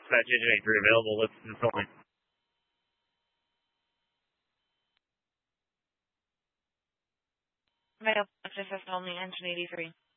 Dispatch Engine 83 available. Let's inform. Medical access only, Engine 83.